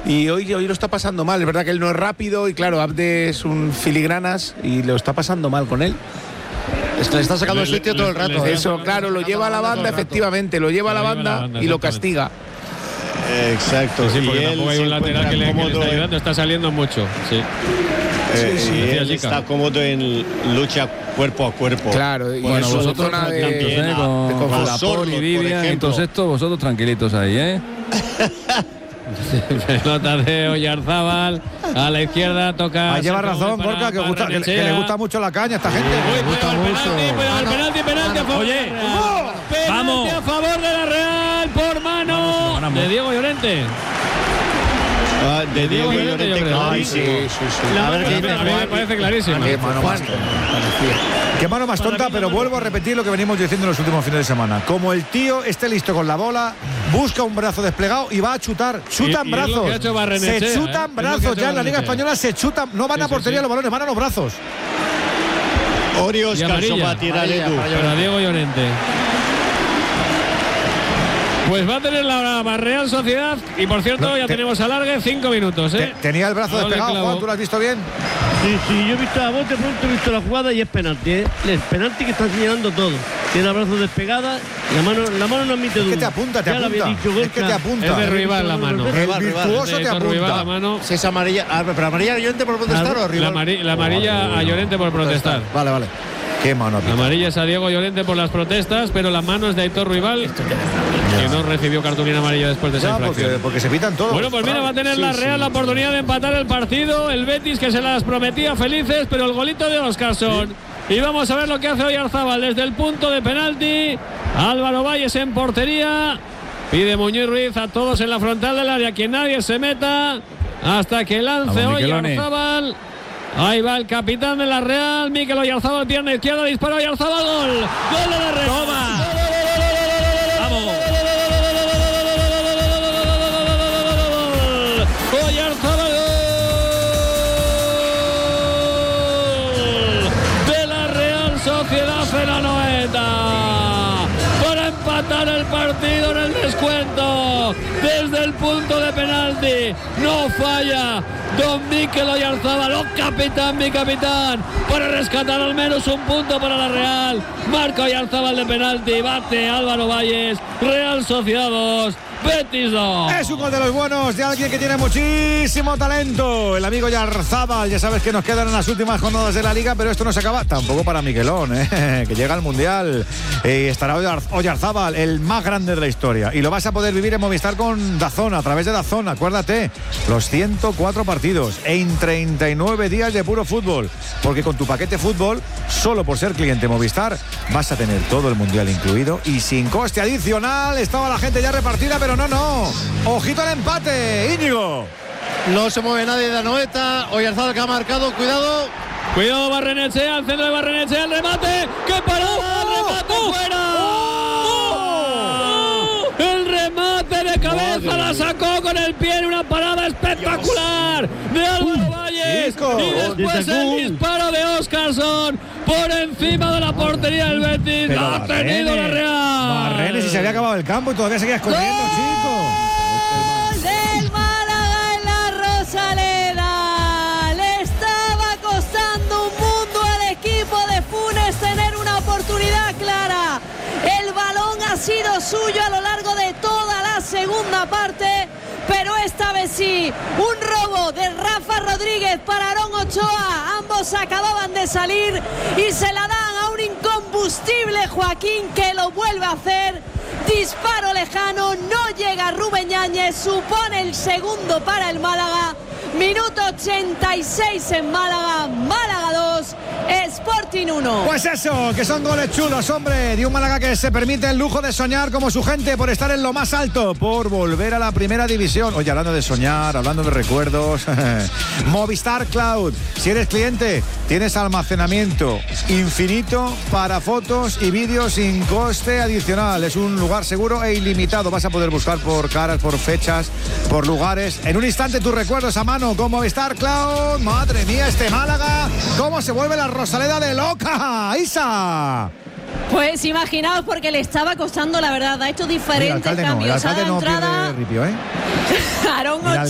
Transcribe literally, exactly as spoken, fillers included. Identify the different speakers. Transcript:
Speaker 1: y hoy, hoy lo está pasando mal. Es verdad que él no es rápido y claro, Abde es un filigranas y lo está pasando mal con él.
Speaker 2: Es que le está sacando el sitio todo el rato.
Speaker 1: Eso, claro, lo lleva a la banda, efectivamente, lo lleva a la banda y lo castiga.
Speaker 2: Exacto.
Speaker 3: Sí, porque
Speaker 2: y
Speaker 3: tampoco hay un lateral que le, que le está ayudando, está saliendo mucho. Sí.
Speaker 2: Eh,
Speaker 1: sí, sí,
Speaker 2: y él
Speaker 3: chica.
Speaker 2: está cómodo en lucha cuerpo a cuerpo.
Speaker 1: Claro, y
Speaker 4: Bueno,
Speaker 1: eso,
Speaker 4: vosotros
Speaker 1: zona de-
Speaker 4: tranquilitos, ¿eh?
Speaker 1: de
Speaker 4: con, con
Speaker 1: confort.
Speaker 4: la
Speaker 2: Sordo,
Speaker 4: Poli,
Speaker 2: por
Speaker 4: Vivian y
Speaker 2: ejemplo.
Speaker 4: todos estos, vosotros tranquilitos ahí, ¿eh?
Speaker 3: Pelota de Oyarzábal a la izquierda, toca.
Speaker 5: Ah, lleva
Speaker 3: Sergio
Speaker 5: razón,
Speaker 3: Gómez para-
Speaker 5: Gorka, que,
Speaker 3: para
Speaker 5: gusta, que, le- que le
Speaker 3: Barrenechea.
Speaker 5: gusta mucho la caña a esta gente.
Speaker 3: Uy,
Speaker 5: Le gusta
Speaker 3: cuidado el
Speaker 5: mucho.
Speaker 3: penalti, cuidado el penalti, penalti a favor.
Speaker 4: Oye,
Speaker 3: de la Real. Penalti
Speaker 4: vamos.
Speaker 3: a favor de la Real por mano de Diego Llorente.
Speaker 2: Ah, de Diego
Speaker 3: Diego
Speaker 2: Llorente,
Speaker 3: Llorente, yo creo.
Speaker 2: clarísimo.
Speaker 1: Sí, sí, sí.
Speaker 3: La
Speaker 2: A ver
Speaker 3: mano-
Speaker 2: qué
Speaker 3: a
Speaker 2: dice
Speaker 3: mí- a mí me
Speaker 2: Juan.
Speaker 3: parece clarísima.
Speaker 1: Qué mano más tonta, parecía.
Speaker 5: Qué mano más tonta, pero vuelvo a repetir lo que venimos diciendo en los últimos fines de semana. Como el tío esté listo con la bola, busca un brazo desplegado y va a chutar. Chutan
Speaker 3: Y- y es lo
Speaker 5: brazos.
Speaker 3: que ha hecho Barrenechea,
Speaker 5: se
Speaker 3: ¿eh?
Speaker 5: chutan
Speaker 3: Es lo que ha
Speaker 5: brazos.
Speaker 3: hecho
Speaker 5: Ya en la Liga
Speaker 3: Barrenechea.
Speaker 5: Española se chutan. No van
Speaker 3: Sí,
Speaker 5: a
Speaker 3: sí,
Speaker 5: portería
Speaker 3: sí.
Speaker 5: los balones, van a los brazos.
Speaker 2: Ori
Speaker 3: Y
Speaker 2: Oscarson
Speaker 3: amarilla.
Speaker 2: va a tirar
Speaker 3: Amarilla
Speaker 2: Edu.
Speaker 3: para Diego Llorente. Pues va a tener la Real Sociedad y por cierto
Speaker 5: No,
Speaker 3: ya
Speaker 5: te-
Speaker 3: tenemos alargue cinco minutos, ¿eh?
Speaker 5: Te- Tenía el brazo
Speaker 3: No le
Speaker 5: despegado,
Speaker 3: clavo.
Speaker 5: Juan, ¿tú lo has visto bien?
Speaker 6: Sí, sí, yo he visto a bote pronto, he visto la jugada y es penalti, ¿eh? El penalti que está señalando todo. Tiene el brazo despegada, la mano, la mano no admite duda.
Speaker 5: Es que te apunta, te
Speaker 6: Ya lo había
Speaker 5: apunta.
Speaker 6: dicho
Speaker 5: Es que
Speaker 6: Gorka.
Speaker 5: te apunta.
Speaker 3: Es de Ruibal la mano.
Speaker 5: El
Speaker 2: Rival,
Speaker 5: virtuoso
Speaker 3: De
Speaker 5: te
Speaker 3: Héctor Ruibal la
Speaker 5: apunta.
Speaker 3: mano.
Speaker 2: Si es amarilla. Ah, pero amarilla Llorente por protestar o
Speaker 3: La,
Speaker 2: rival.
Speaker 3: amari- la amarilla a Llorente por protestar.
Speaker 2: Vale, vale.
Speaker 5: Qué mano.
Speaker 3: La amarilla es a Diego Llorente por las protestas, pero la mano es de Aitor Ruibal, que no recibió cartulina amarilla después de esa
Speaker 5: Ya,
Speaker 3: infracción.
Speaker 5: porque, porque se pitan todos.
Speaker 3: Bueno, pues mira, va a tener la Real la oportunidad de empatar el partido. El Betis que se las prometía felices, pero el golito de Oscarson. Y vamos a ver lo que hace Oyarzábal desde el punto de penalti. Álvaro Valles en portería. Pide Muñoz Ruiz a todos en la frontal del área, que nadie se meta hasta que lance
Speaker 4: Vamos, Miquelone.
Speaker 3: Oyarzábal. Ahí va el capitán de la Real, Mikel Oyarzábal, pierna izquierda, dispara Oyarzábal, gol. Gol de la Real.
Speaker 4: Toma. Vamos.
Speaker 3: Oyarzábal, gol de la Real Sociedad en la noventa para empatar el partido en el descuento desde el punto de penalti. No falla don Mikel Oyarzábal, oh capitán, mi capitán, para rescatar al menos un punto para la Real. Marca Oyarzábal de penalti, bate Álvaro Valles. Real Sociedad dos, Betis dos.
Speaker 5: Es un gol de los buenos de alguien que tiene muchísimo talento. El amigo Oyarzábal, ya sabes que nos quedan en las últimas jornadas de la Liga, pero esto no se acaba tampoco para Miquelón, ¿eh? Que llega al Mundial. Y estará Oyar- Oyarzábal, el más grande de la historia. Y lo vas a poder vivir en Movistar con DAZN, a través de DAZN. Acuérdate, los ciento cuatro partidos en treinta y nueve días de puro fútbol. Porque con tu paquete fútbol, solo por ser cliente Movistar, vas a tener todo el Mundial incluido y sin coste adicional. Estaba la gente ya repartida, pero no, no. Ojito al empate, Íñigo.
Speaker 2: No se mueve nadie de Anoeta. Oyarzábal que ha marcado. Cuidado.
Speaker 3: Cuidado Barrenechea, al centro de Barrenechea, el remate. ¡Qué parada! ¡El remate fuera! El remate de cabeza la sacó con el pie en una parada espectacular de Álvaro Valles.
Speaker 5: chico.
Speaker 3: Y después el disparo de Oscarson por encima de la portería del Betis.
Speaker 5: Pero
Speaker 3: La ha tenido la Real.
Speaker 5: Barrenes, y se había acabado el campo y todavía seguías corriendo, chico.
Speaker 7: Gol del Málaga en la Rosaleda. Le estaba costando un mundo al equipo de Funes tener una oportunidad clara. El balón ha sido suyo a lo largo de toda la segunda parte, pero esta vez sí, un robo de Rafa Rodríguez para Aarón Ochoa. Ambos acababan de salir y se la dan a un incombustible Joaquín, que lo vuelve a hacer. Disparo lejano, no llega Rubén Yáñez, supone el segundo para el Málaga. Minuto ochenta y seis en Málaga, Málaga dos, Sporting uno.
Speaker 5: Pues eso, que son goles chulos, hombre, de un Málaga que se permite el lujo de soñar como su gente por estar en lo más alto, por volver a la primera división. Oye, hablando de soñar, hablando de recuerdos, Movistar Cloud. Si eres cliente, tienes almacenamiento infinito para fotos y vídeos sin coste adicional. Es un lugar seguro e ilimitado. Vas a poder buscar por caras, por fechas, por lugares. En un instante tus recuerdos a mano con Movistar Cloud. Madre mía, este Málaga, cómo se vuelve la Rosaleda de loca. Isa.
Speaker 7: Pues imaginaos, porque le estaba costando, la verdad, ha hecho
Speaker 5: Mira, el
Speaker 7: diferentes
Speaker 5: alcalde no, el
Speaker 7: cambios. Ha
Speaker 5: alcalde
Speaker 7: dado
Speaker 5: no
Speaker 7: entrada
Speaker 5: pierde ripio, ¿eh?
Speaker 7: Aarón
Speaker 5: Mira, el